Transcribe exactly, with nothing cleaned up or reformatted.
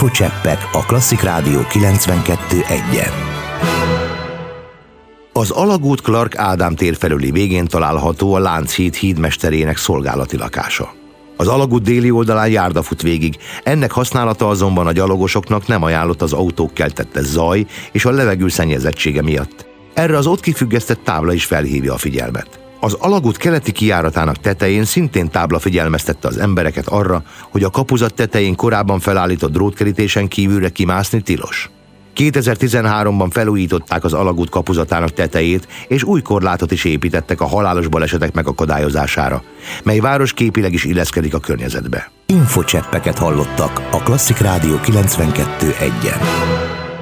Infocseppek a Klasszik Rádió kilencvenkettő egyen. Az Alagút Clark Ádám tér felüli végén található a Lánchíd hídmesterének szolgálati lakása. Az alagút déli oldalán járda fut végig, ennek használata azonban a gyalogosoknak nem ajánlott az autók keltette zaj és a levegő szennyezettsége miatt. Erre az ott kifüggesztett tábla is felhívja a figyelmet. Az alagút keleti kijáratának tetején szintén tábla figyelmeztette az embereket arra, hogy a kapuzat tetején korábban felállított drótkerítésen kívülre kimászni tilos. kétezer-tizenháromban felújították az alagút kapuzatának tetejét, és új korlátot is építettek a halálos balesetek megakadályozására, mely városképileg is illeszkedik a környezetbe. Infocseppeket hallottak a Klasszik Rádió kilencvenkettő egyen.